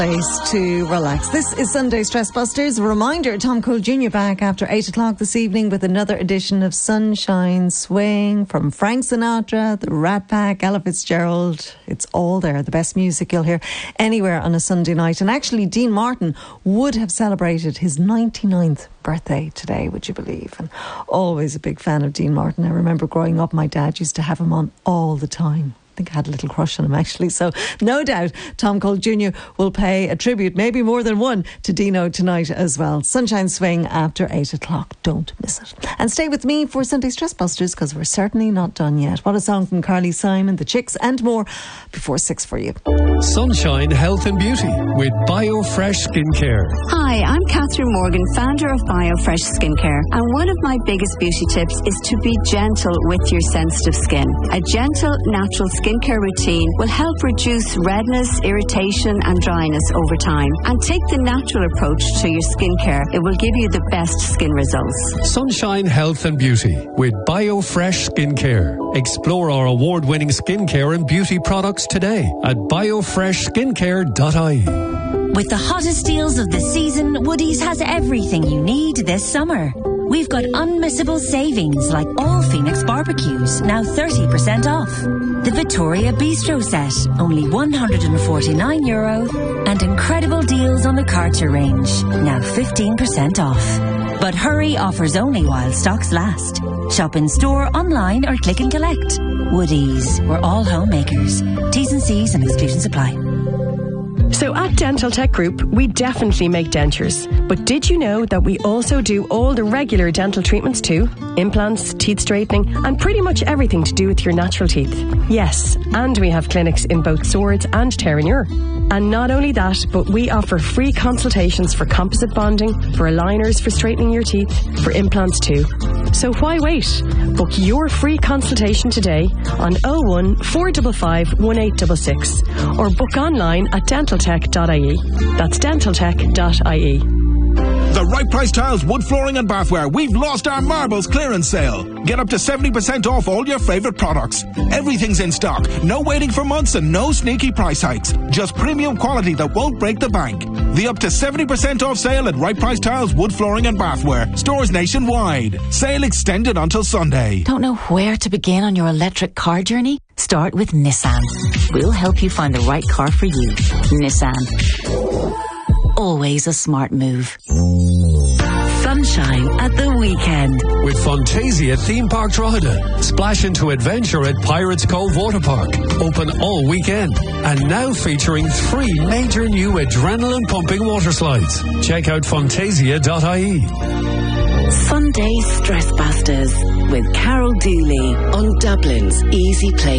Place to relax. This is Sunday Stress Busters. A reminder, Tom Cole Jr. back after 8 o'clock this evening with another edition of Sunshine Swing from Frank Sinatra, the Rat Pack, Ella Fitzgerald. It's all there. The best music you'll hear anywhere on a Sunday night. And actually, Dean Martin would have celebrated his 99th birthday today, would you believe? And always a big fan of Dean Martin. I remember growing up, my dad used to have him on all the time. I think I had a little crush on him, actually. So no doubt Tom Cole Jr. will pay a tribute, maybe more than one, to Dino tonight as well. Sunshine Swing after 8 o'clock. Don't miss it. And stay with me for Sunday Stress Busters, because we're certainly not done yet. What a song from Carly Simon, The Chicks, and more before 6 for you. Sunshine Health and Beauty with BioFresh Skincare. Hi, I'm Catherine Morgan, founder of BioFresh Skincare. And one of my biggest beauty tips is to be gentle with your sensitive skin. A gentle, natural skincare routine will help reduce redness, irritation and dryness over time. And take the natural approach to your skincare. It will give you the best skin results. Sunshine Health and Beauty with BioFresh Skincare. Explore our award-winning skincare and beauty products today at biofreshskincare.ie. With the hottest deals of the season, Woodies has everything you need this summer. We've got unmissable savings like all Phoenix barbecues, now 30% off. The Victoria Bistro set, only €149. And incredible deals on the Karcher range, now 15% off. But hurry, offers only while stocks last. Shop in store, online or click and collect. Woodies, we're all homemakers. T's and C's and exclusions apply. So at Dental Tech Group, we definitely make dentures. But did you know that we also do all the regular dental treatments too? Implants, teeth straightening, and pretty much everything to do with your natural teeth. Yes, and we have clinics in both Swords and Terenure. And not only that, but we offer free consultations for composite bonding, for aligners for straightening your teeth, for implants too. So why wait? Book your free consultation today on 01 455 1866 or book online at dentaltech.ie. That's dentaltech.ie. The Right Price Tiles, wood flooring and bathware. We've lost our marbles clearance sale. Get up to 70% off all your favourite products. Everything's in stock. No waiting for months and no sneaky price hikes. Just premium quality that won't break the bank. The up to 70% off sale at Right Price Tiles, wood flooring and bathware. Stores nationwide. Sale extended until Sunday. Don't know where to begin on your electric car journey? Start with Nissan. We'll help you find the right car for you. Nissan. Always a smart move. Sunshine at the weekend. With Fantasia Theme Park Drogheda. Splash into adventure at Pirates Cove Water Park. Open all weekend. And now featuring 3 major new adrenaline-pumping water slides. Check out fantasia.ie. Sunday Stress Busters with Carol Dooley on Dublin's Easy Place.